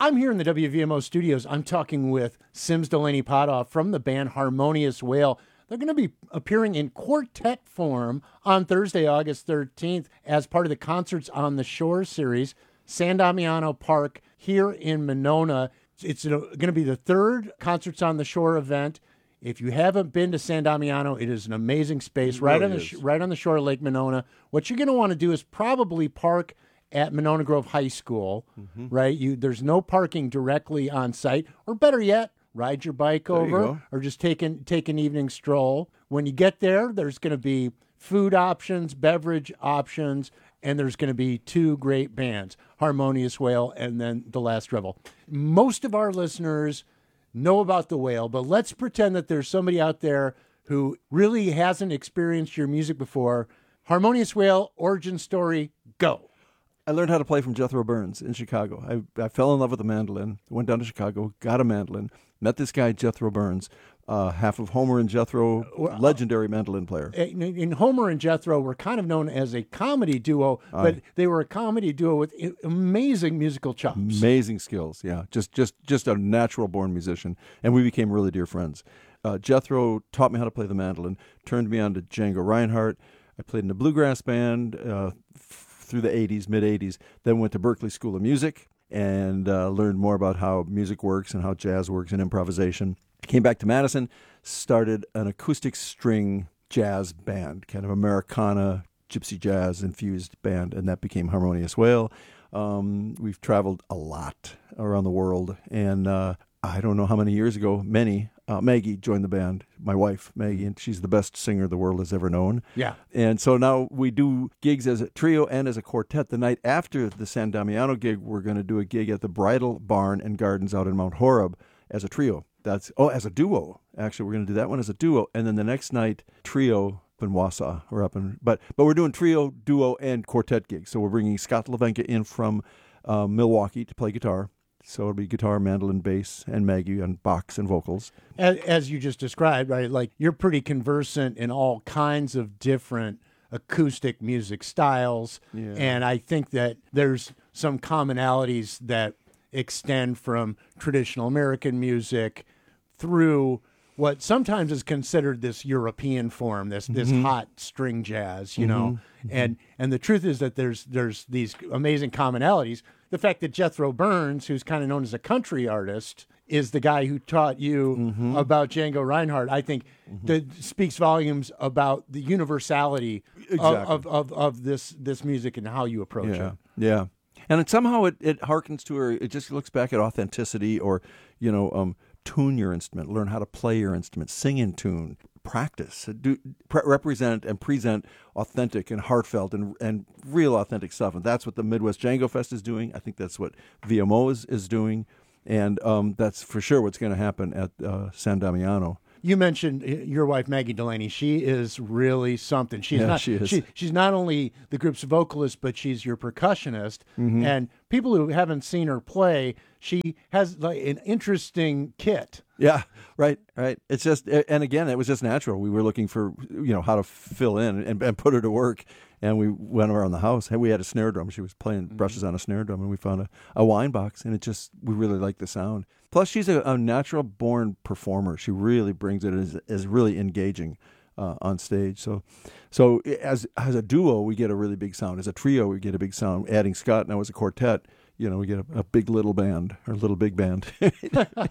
I'm here in the WVMO studios. I'm talking with Sims Delaney Potoff from the band Harmonious Whale. They're going to be appearing in quartet form on Thursday, August 13th, as part of the Concerts on the Shore series, San Damiano Park here in Monona. It's going to be the third Concerts on the Shore event. If you haven't been to San Damiano, it is an amazing space right on the shore of Lake Monona. What you're going to want to do is probably park at Monona Grove High School, right? There's no parking directly on site, or better yet, ride your bike over, or just take an evening stroll. When you get there, there's going to be food options, beverage options, and there's going to be two great bands, Harmonious Whale and then The Last Revel. Most of our listeners know about the Whale, but let's pretend that there's somebody out there who really hasn't experienced your music before. Harmonious Whale, origin story, go. I learned how to play from Jethro Burns in Chicago. I fell in love with the mandolin, went down to Chicago, got a mandolin, met this guy, Jethro Burns, half of Homer and Jethro, legendary mandolin player. And Homer and Jethro were kind of known as a comedy duo, but they were a comedy duo with amazing musical chops. Amazing skills, yeah. Just a natural-born musician. And we became really dear friends. Jethro taught me how to play the mandolin, turned me on to Django Reinhardt. I played in a bluegrass band through the 80s, mid-80s, then went to Berklee School of Music and learned more about how music works and how jazz works and improvisation. Came back to Madison, started an acoustic string jazz band, kind of Americana, gypsy jazz infused band, and that became Harmonious Whale. We've traveled a lot around the world, and I don't know how many years ago, Maggie joined the band, my wife, Maggie, and she's the best singer the world has ever known. Yeah. And so now we do gigs as a trio and as a quartet. The night after the San Damiano gig, we're going to do a gig at the Bridal Barn and Gardens out in Mount Horeb as a trio. As a duo. Actually, we're going to do that one as a duo. And then the next night, trio in Wausau. But we're doing trio, duo, and quartet gigs. So we're bringing Scott Levenka in from Milwaukee to play guitar. So it'll be guitar, mandolin, bass, and Maggie on box and vocals. As you just described, right? Like, you're pretty conversant in all kinds of different acoustic music styles. Yeah. And I think that there's some commonalities that extend from traditional American music through what sometimes is considered this European form, this hot string jazz, you know. And the truth is that there's these amazing commonalities. The fact that Jethro Burns, who's kind of known as a country artist, is the guy who taught you about Django Reinhardt, I think that speaks volumes about the universality of this music and how you approach it. Yeah. And somehow it harkens to, or it just looks back at authenticity, or, tune your instrument, learn how to play your instrument, sing in tune, practice, represent and present authentic and heartfelt and real authentic stuff. And that's what the Midwest Django Fest is doing. I think that's what VMO is doing. And that's for sure what's going to happen at San Damiano. You mentioned your wife, Maggie Delaney. She is really something. She is. She's not only the group's vocalist, but she's your percussionist. And people who haven't seen her play, she has like an interesting kit. Yeah, right. It's just, and again, it was just natural. We were looking for, how to fill in and put her to work. And we went around the house. We had a snare drum. She was playing brushes on a snare drum, and we found a wine box, and we really liked the sound. Plus, she's a natural-born performer. She really brings it as really engaging on stage. So as a duo, we get a really big sound. As a trio, we get a big sound. Adding Scott now as a quartet, we get a big little band or little big band.